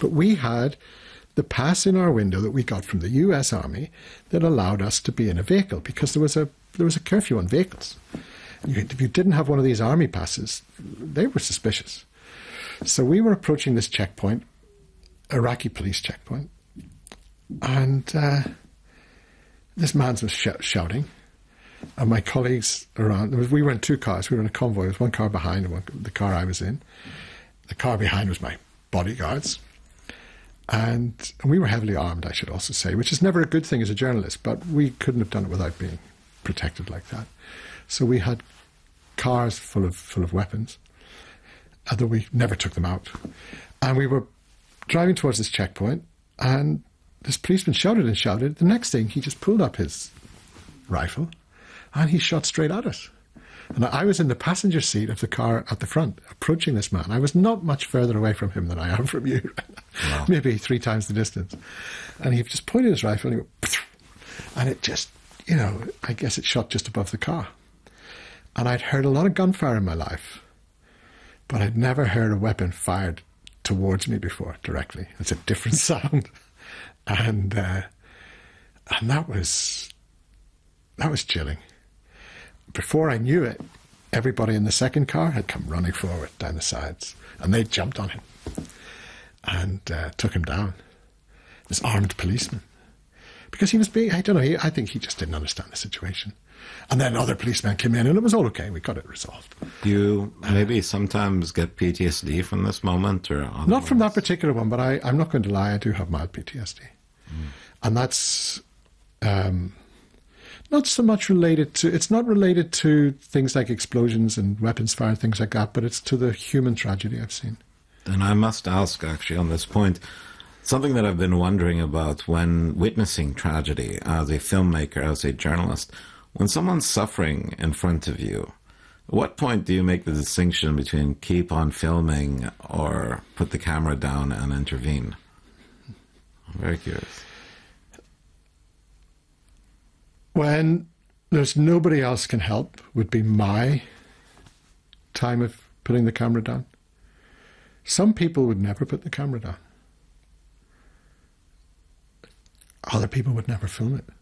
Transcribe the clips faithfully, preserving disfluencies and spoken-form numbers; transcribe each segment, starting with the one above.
But we had the pass in our window that we got from the U S Army that allowed us to be in a vehicle, because there was a there was a curfew on vehicles. You, if you didn't have one of these army passes, they were suspicious. So we were approaching this checkpoint, Iraqi police checkpoint, and uh, this man was sh shouting, and my colleagues around, we were in two cars, we were in a convoy, there was one car behind and one, the car I was in. The car behind was my bodyguards, and, and we were heavily armed, I should also say, which is never a good thing as a journalist, but we couldn't have done it without being protected like that. So we had cars full of, full of weapons, although we never took them out. And we were driving towards this checkpoint, and this policeman shouted and shouted. The next thing, he just pulled up his rifle, and he shot straight at us. And I was in the passenger seat of the car at the front, approaching this man. I was not much further away from him than I am from you. Wow. Maybe three times the distance. And he just pointed his rifle, and he went, and it just, you know, I guess it shot just above the car. And I'd heard a lot of gunfire in my life, but I'd never heard a weapon fired towards me before, directly. It's a different sound. And uh, and that was, that was chilling. Before I knew it, everybody in the second car had come running forward down the sides, and they jumped on him and uh, took him down. This armed policeman. Because he was being, I don't know, he, I think he just didn't understand the situation. And then other policemen came in, and it was all okay. We got it resolved. Do you maybe uh, sometimes get P T S D from this moment? Or not ones? From that particular one, but I, I'm not going to lie, I do have mild P T S D. Mm. And that's um, not so much related to, it's not related to things like explosions and weapons fire and things like that, but it's to the human tragedy I've seen. And I must ask, actually, on this point, something that I've been wondering about when witnessing tragedy as a filmmaker, as a journalist. When someone's suffering in front of you, at what point do you make the distinction between keep on filming or put the camera down and intervene? I'm very curious. When there's nobody else can help would be my time of putting the camera down. Some people would never put the camera down. Other people would never film it.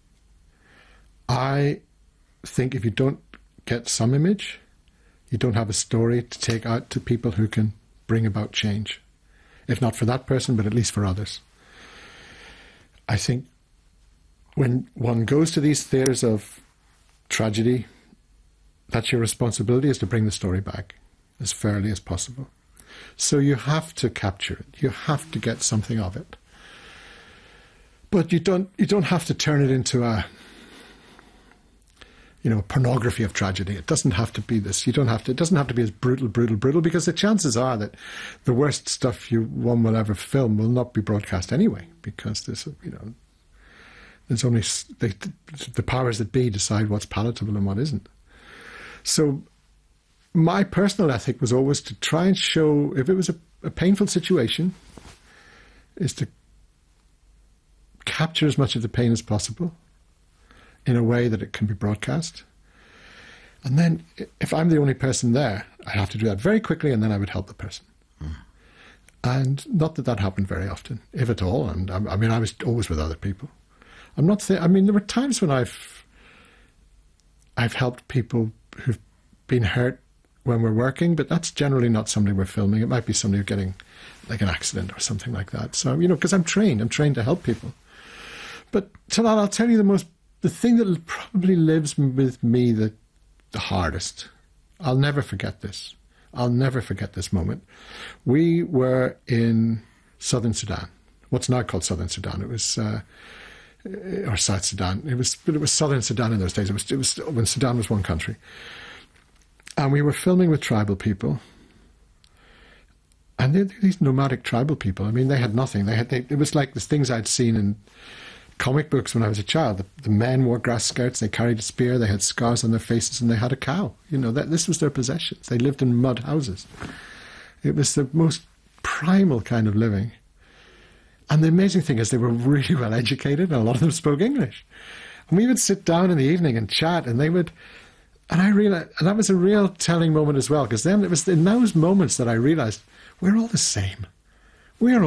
I think if you don't get some image, you don't have a story to take out to people who can bring about change. If not for that person, but at least for others. I think when one goes to these theatres of tragedy, that's your responsibility, is to bring the story back as fairly as possible. So you have to capture it. You have to get something of it. But you don't, you don't have to turn it into a, you know, pornography of tragedy. It doesn't have to be this. You don't have to, it doesn't have to be as brutal, brutal, brutal, because the chances are that the worst stuff you one will ever film will not be broadcast anyway, because there's, you know, there's only, they, the powers that be decide what's palatable and what isn't. So my personal ethic was always to try and show, if it was a, a painful situation, is to capture as much of the pain as possible in a way that it can be broadcast. And then if I'm the only person there, I have to do that very quickly, and then I would help the person. Mm. And not that that happened very often, if at all. And I, I mean, I was always with other people. I'm not th- I mean, there were times when I've I've helped people who've been hurt when we're working, but that's generally not somebody we're filming. It might be somebody getting like an accident or something like that. So, you know, because I'm trained, I'm trained to help people. But Talal, I'll tell you the most, the thing that probably lives with me the, the hardest. I'll never forget this. I'll never forget this moment. We were in southern Sudan, what's now called southern Sudan. It was, uh, or South Sudan. It was, but it was southern Sudan in those days. It was, it was when Sudan was one country. And we were filming with tribal people. And they're, they're these nomadic tribal people. I mean, they had nothing. They had, they, it was like the things I'd seen in comic books when I was a child. The, the men wore grass skirts, they carried a spear, they had scars on their faces, and they had a cow. You know, that, this was their possessions. They lived in mud houses. It was the most primal kind of living. And the amazing thing is they were really well educated, and a lot of them spoke English. And we would sit down in the evening and chat, and they would, and I realized, and that was a real telling moment as well, because then it was in those moments that I realized we're all the same. We're all